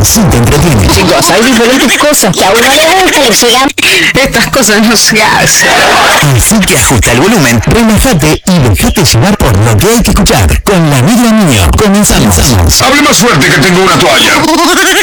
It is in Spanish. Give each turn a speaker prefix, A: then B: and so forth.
A: sí te entretiene.
B: Chicos, hay diferentes cosas que a uno le gusta, le llegan.
C: Estas cosas no se hacen.
A: Así que ajusta el volumen, relájate y dejate llevar por lo que hay que escuchar. Con La Negra Niño, comenzamos.
D: Hable más fuerte que tengo una toalla.